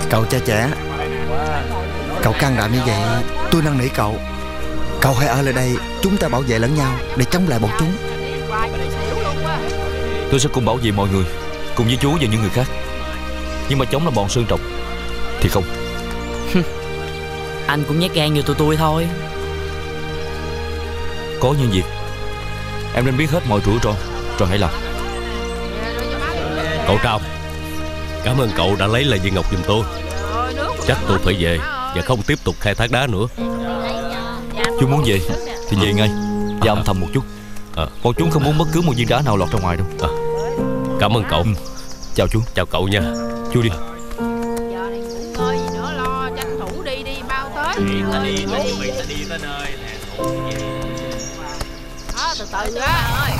Cậu cha trẻ, cậu can đảm như vậy, tôi năn nỉ cậu. Cậu hãy ở lại đây, chúng ta bảo vệ lẫn nhau để chống lại bọn chúng. Tôi sẽ cùng bảo vệ mọi người, cùng với chú và những người khác. Nhưng mà chống là bọn Sơn Trọc thì không. Anh cũng nhát gan như tụi tôi thôi. Có những việc em nên biết hết mọi rủi ro rồi hãy làm. Cậu Trao, cảm ơn cậu đã lấy lại viên ngọc giùm tôi. Chắc tôi phải về và không tiếp tục khai thác đá nữa. Chú muốn về thì về ngay, và âm thầm một chút. Bọn chúng không muốn bất cứ một viên đá nào lọt ra ngoài đâu. Cảm ơn cậu. Chào chú. Chào cậu nha. Chú đi. Giờ này ngủ ngơi gì nữa lo, tranh thủ đi mau tới. Ta đi tới nơi. Từ từ á.